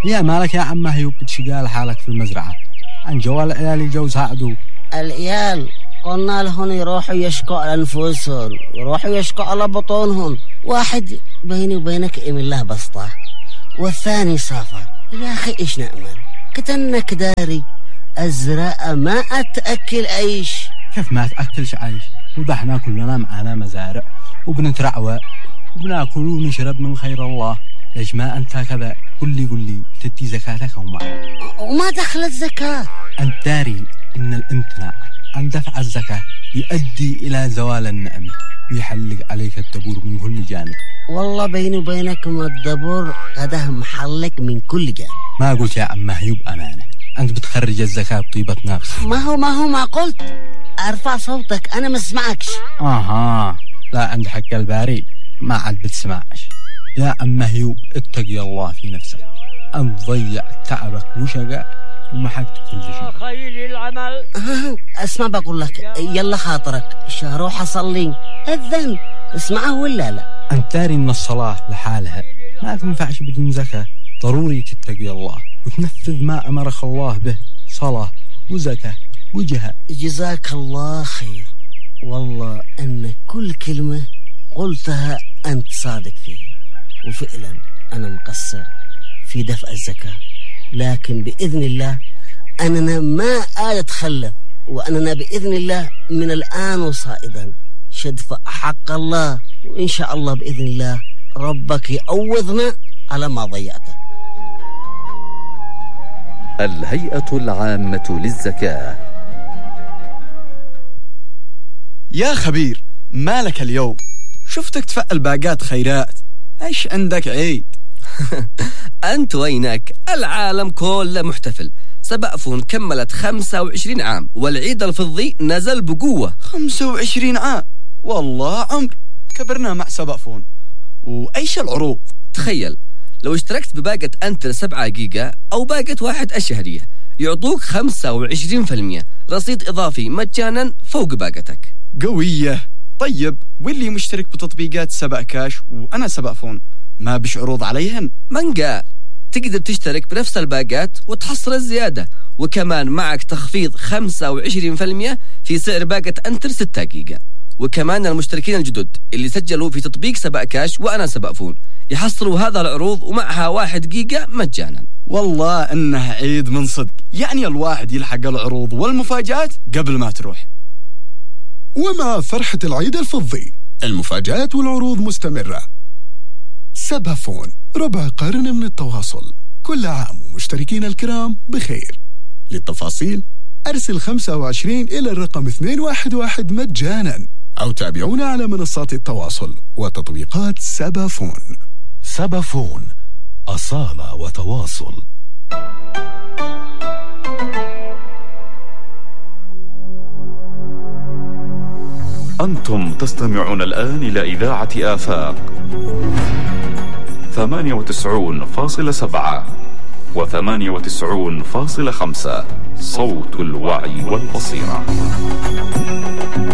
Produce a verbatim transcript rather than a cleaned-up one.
يا مالك يا عم هيوب بتشقال حالك في المزرعة؟ عن جوال العيال يجوا يساعدوا. العيال قلنا لهم يروحوا يشكوا على أنفسهم، يروحوا يشكوا على بطونهم. واحد بيني وبينك إم الله بسطة، والثاني سافر. يا أخي إيش نأمل؟ كتنك داري الزراعة ما أتأكل عيش. كيف ما أتأكلش عيش؟ وضحنا كلنا معنا مزارع وبنترعوى وبناكل ونشرب من خير الله. ليش ما أنت كذا؟ قل لي قل لي تدي زكاتك أو ما؟ وما دخل الزكاة. أنت داري إن الامتناع عن دفع الزكاة يؤدي إلى زوال النعمة ويحلق عليك الدبور من كل جانب. والله بيني وبينكم الدبور قده محلك من كل جانب. ما قلت يا عم هيوب أمانة، أنت بتخرج الزكاة بطيبة نفس. ما هو ما هو ما قلت أرفع صوتك أنا ما اسمعكش. آها لا، عند حق الباري ما عاد بتسمعش. يا عم هيوب اتقي الله في نفسك، أنت ضيع تعبك وشقاء ومحقت كل شيء. خير العمل. اسمع بقول لك، يلا خاطرك روح أصلي أذن، اسمعه ولا لا؟ أنت داري إن الصلاة لحالها ما تنفعش بدون زكاة. ضروري تتقي الله وتنفذ ما أمرك الله به، صلاة وزكاة وجهاد. جزاك الله خير، والله أن كل كلمة قلتها أنت صادق فيها، وفعلا أنا مقصر في دفع الزكاة، لكن بإذن الله أننا ما أتخلف، وأننا بإذن الله من الآن وصائدا شدفع حق الله، وإن شاء الله بإذن الله ربك يعوضنا على ما ضيعته. الهيئة العامة للزكاة. يا خبير مالك اليوم؟ شفتك تفعل باقات خيرات، ايش عندك عيد؟ أنت وينك؟ العالم كله محتفل. سبأفون كملت خمسة وعشرين عام والعيد الفضي نزل بقوة. خمسة وعشرين عام؟ والله عمر كبرنا مع سبأفون. وأيش العروض؟ تخيل لو اشتركت بباقة أنتر سبعة جيجا أو باقة واحد الشهرية يعطوك خمسة وعشرين بالمئة رصيد إضافي مجانا فوق باقتك. قوية. طيب واللي مشترك بتطبيقات سبأ كاش وأنا سبأفون ما بش عروض عليهن؟ من قال؟ تقدر تشترك بنفس الباقات وتحصل الزيادة، وكمان معك تخفيض خمسة وعشرين بالمئة في سعر باقة أنتر ستة جيجا. وكمان المشتركين الجدد اللي سجلوا في تطبيق سبأ كاش وأنا سبأفون يحصلوا هذا العروض ومعها واحد جيجا مجانا. والله إنه عيد من صدق، يعني الواحد يلحق العروض والمفاجآت قبل ما تروح. ومع فرحة العيد الفضي المفاجآت والعروض مستمرة. سبأفون ربع قرن من التواصل، كل عام ومشتركين الكرام بخير. للتفاصيل أرسل خمسة وعشرين إلى الرقم اثنين واحد واحد مجانا، أو تابعونا على منصات التواصل وتطبيقات سبأفون. سبأفون، أصالة وتواصل. أنتم تستمعون الآن إلى إذاعة آفاق ثمانية وتسعون فاصلة سبعة وثمانية وتسعون فاصلة خمسة، صوت الوعي والبصيرة.